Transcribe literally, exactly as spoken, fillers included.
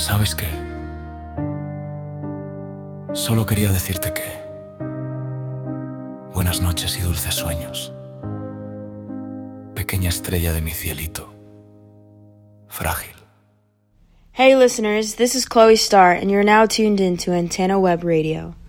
¿Sabes qué? Solo quería decirte que... buenas noches y dulces sueños. Pequeña estrella de mi cielito. Frágil. Hey listeners, this is Chloe Starr, and you're now tuned in to Antenna Web Radio.